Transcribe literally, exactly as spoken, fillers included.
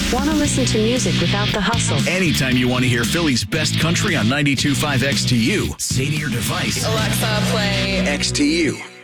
Want to listen to music without the hustle? Anytime you want to hear Philly's best country on ninety-two point five X T U, say to your device, Alexa, play X T U.